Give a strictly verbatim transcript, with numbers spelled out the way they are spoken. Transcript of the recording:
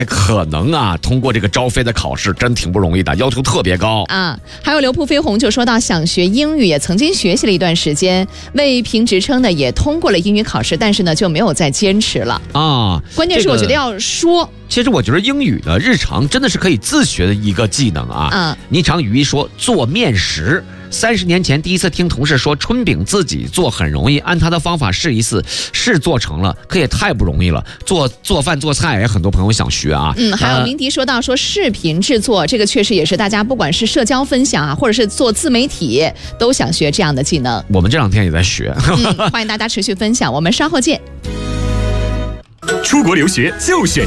可能啊，通过这个招飞的考试真挺不容易的，要求特别高啊。还有刘铺飞鸿就说到，想学英语，也曾经学习了一段时间，为评职称呢也通过了英语考试，但是呢就没有再坚持了啊。 关键是我觉得要说。 其实我觉得英语呢，日常真的是可以自学的一个技能啊。 嗯， 你常语一说做面食，三十年前第一次听同事说春饼自己做很容易，按他的方法试一次，是做成了，可也太不容易了。做做饭做菜也很多朋友想学啊。 嗯，还有明迪说到说视频制作，呃、这个确实也是大家不管是社交分享啊，或者是做自媒体，都想学这样的技能。 我们这两天也在学。 嗯，欢迎大家持续分享，我们稍后见。 出国留学就选